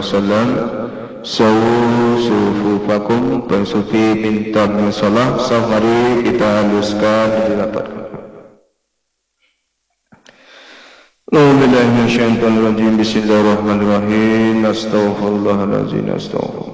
wasallam sawu sufufakum bersufi minta salah. Mari kita haluskan dirapatkan. Bismillahirrahmanirrahim. Astaghfirullahaladzim. Astaghfirullah.